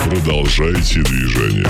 Продолжайте движение.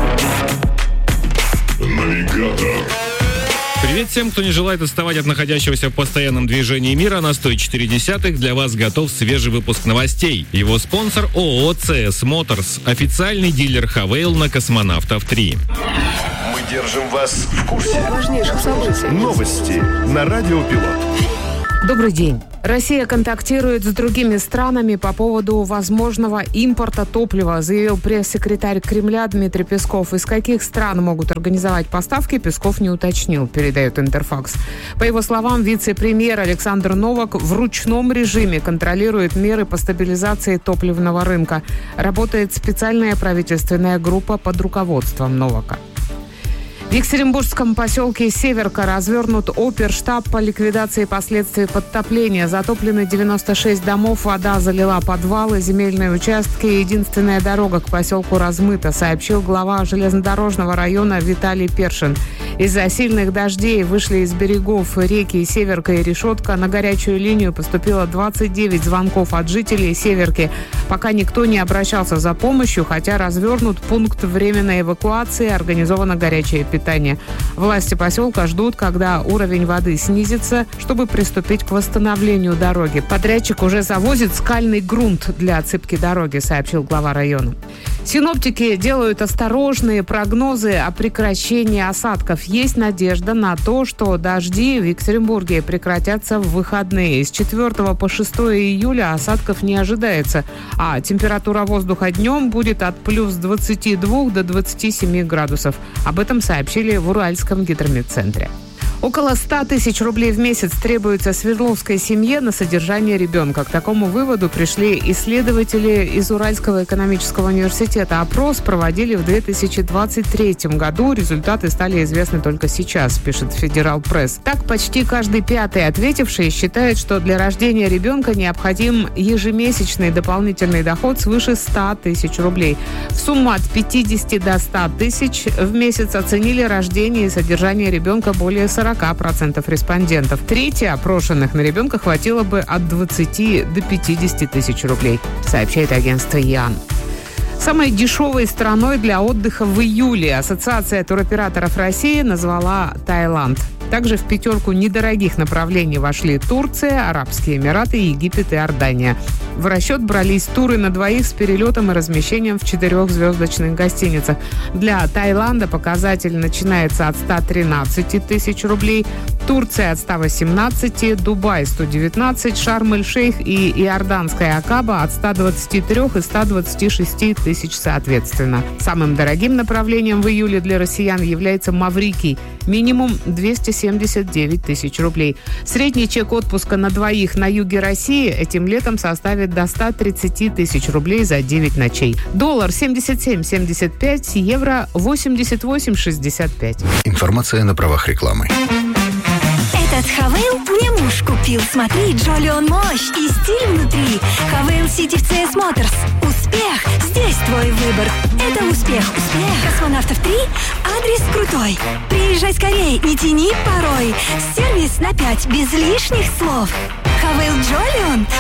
Навигатор. Привет всем, кто не желает отставать от находящегося в постоянном движении мира. На 104.10 для вас готов свежий выпуск новостей. Его спонсор ООО CS Motors, официальный дилер Хавейл на Космонавтов 3. Мы держим вас в курсе важнейших событий. Новости на Радио Пилот. Добрый день. Россия контактирует с другими странами по поводу возможного импорта топлива, заявил пресс-секретарь Кремля Дмитрий Песков. Из каких стран могут организовать поставки, Песков не уточнил, передает Интерфакс. По его словам, вице-премьер Александр Новак в ручном режиме контролирует меры по стабилизации топливного рынка. Работает специальная правительственная группа под руководством Новака. В Екатеринбургском поселке Северка развернут оперштаб по ликвидации последствий подтопления. Затоплены 96 домов, вода залила подвалы, земельные участки. Единственная дорога к поселку размыта, сообщил глава железнодорожного района Виталий Першин. Из-за сильных дождей вышли из берегов реки Северка и Решетка. На горячую линию поступило 29 звонков от жителей Северки. Пока никто не обращался за помощью, хотя развернут пункт временной эвакуации, организовано горячее питание. Власти поселка ждут, когда уровень воды снизится, чтобы приступить к восстановлению дороги. Подрядчик уже завозит скальный грунт для отсыпки дороги, сообщил глава района. Синоптики делают осторожные прогнозы о прекращении осадков. Есть надежда на то, что дожди в Екатеринбурге прекратятся в выходные. С 4 по 6 июля осадков не ожидается, а температура воздуха днем будет от плюс 22 до 27 градусов. Об этом сообщили в Уральском гидрометцентре. Около 100 тысяч рублей в месяц требуется Свердловской семье на содержание ребенка. К такому выводу пришли исследователи из Уральского экономического университета. Опрос проводили в 2023 году. Результаты стали известны только сейчас, пишет Федерал Пресс. Так, почти каждый пятый ответивший считает, что для рождения ребенка необходим ежемесячный дополнительный доход свыше 100 тысяч рублей. В сумму от 50 до 100 тысяч в месяц оценили рождение и содержание ребенка более 40% респондентов. Трети опрошенных на ребенка хватило бы от 20 до 50 тысяч рублей, сообщает агентство ЯН. Самой дешевой страной для отдыха в июле Ассоциация туроператоров России назвала Таиланд. Также в пятерку недорогих направлений вошли Турция, Арабские Эмираты, Египет и Иордания. В расчет брались туры на двоих с перелетом и размещением в 4-звездочных гостиницах. Для Таиланда показатель начинается от 113 тысяч рублей, Турция от 118, Дубай 119, Шарм-эль-Шейх и Иорданская Акаба от 123 и 126 тысяч соответственно. Самым дорогим направлением в июле для россиян является Маврикий. Минимум 279 тысяч рублей. Средний чек отпуска на двоих на юге России этим летом составит до 130 тысяч рублей за 9 ночей. Доллар 77,75, евро 88,65. Информация на правах рекламы. Этот Хавейл мне муж купил. Смотри, Джоли, он мощь и стиль внутри. Хавейл Сити в CS Motors. Успех! Здесь твой выбор. Это успех. Космонавтов 3. Адрес крутой. Приезжай скорей, не тяни порой. Сервис на 5, без лишних слов. Хавейл Джолион.